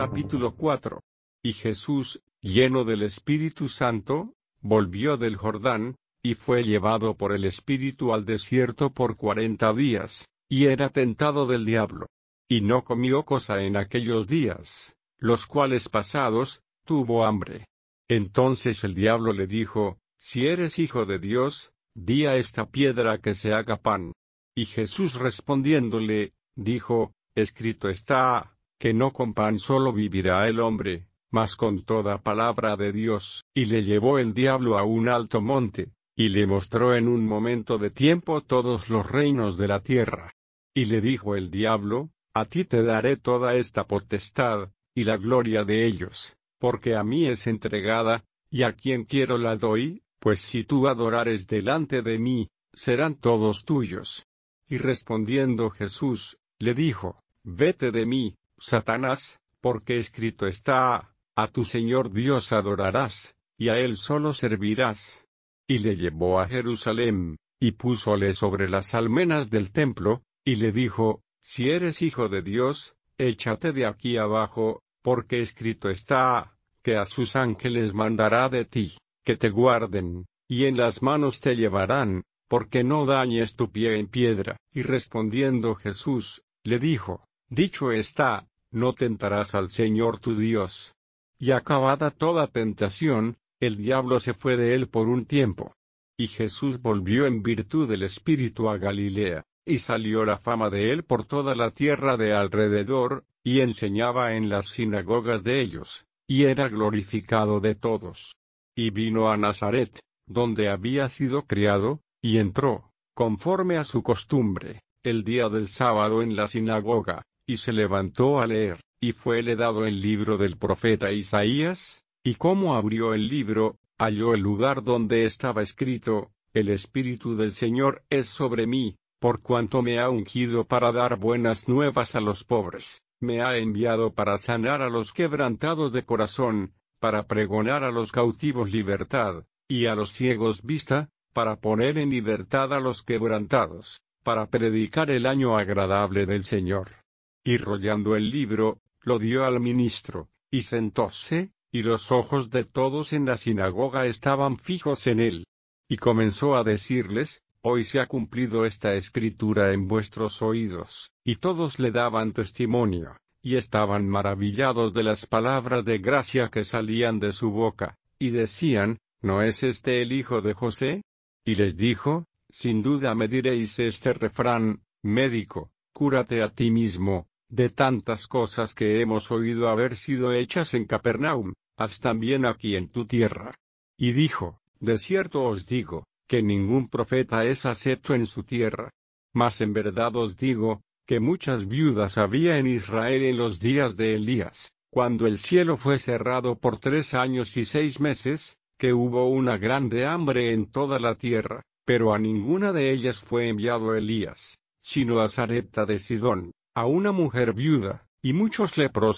Capítulo 4. Y Jesús, lleno del Espíritu Santo, volvió del Jordán, y fue llevado por el Espíritu al desierto por 40 días, y era tentado del diablo. Y no comió cosa en aquellos días, los cuales pasados, tuvo hambre. Entonces el diablo le dijo: Si eres hijo de Dios, di a esta piedra que se haga pan. Y Jesús respondiéndole, dijo: Escrito está, que no con pan solo vivirá el hombre, mas con toda palabra de Dios. Y le llevó el diablo a un alto monte, y le mostró en un momento de tiempo todos los reinos de la tierra. Y le dijo el diablo: A ti te daré toda esta potestad, y la gloria de ellos, porque a mí es entregada, y a quien quiero la doy, pues si tú adorares delante de mí, serán todos tuyos. Y respondiendo Jesús, le dijo: Vete de mí, Satanás, porque escrito está: A tu Señor Dios adorarás, y a Él solo servirás. Y le llevó a Jerusalén, y púsole sobre las almenas del templo, y le dijo: Si eres hijo de Dios, échate de aquí abajo, porque escrito está, que a sus ángeles mandará de ti, que te guarden, y en las manos te llevarán, porque no dañes tu pie en piedra. Y respondiendo Jesús, le dijo: Dicho está, no tentarás al Señor tu Dios. Y acabada toda tentación, el diablo se fue de él por un tiempo. Y Jesús volvió en virtud del Espíritu a Galilea, y salió la fama de él por toda la tierra de alrededor, y enseñaba en las sinagogas de ellos, y era glorificado de todos. Y vino a Nazaret, donde había sido criado, y entró, conforme a su costumbre, el día del sábado en la sinagoga, y se levantó a leer, y fuele dado el libro del profeta Isaías, y como abrió el libro, halló el lugar donde estaba escrito: El Espíritu del Señor es sobre mí, por cuanto me ha ungido para dar buenas nuevas a los pobres, me ha enviado para sanar a los quebrantados de corazón, para pregonar a los cautivos libertad, y a los ciegos vista, para poner en libertad a los quebrantados, para predicar el año agradable del Señor. Y rollando el libro, lo dio al ministro, y sentóse, y los ojos de todos en la sinagoga estaban fijos en él. Y comenzó a decirles: Hoy se ha cumplido esta escritura en vuestros oídos. Y todos le daban testimonio, y estaban maravillados de las palabras de gracia que salían de su boca, y decían: ¿No es este el hijo de José? Y les dijo: Sin duda me diréis este refrán: Médico, cúrate a ti mismo, de tantas cosas que hemos oído haber sido hechas en Capernaum, haz también aquí en tu tierra. Y dijo: De cierto os digo, que ningún profeta es acepto en su tierra. Mas en verdad os digo, que muchas viudas había en Israel en los días de Elías, cuando el cielo fue cerrado por 3 años y 6 meses, que hubo una grande hambre en toda la tierra, pero a ninguna de ellas fue enviado Elías, sino a Sarepta de Sidón, a una mujer viuda, y muchos leprosos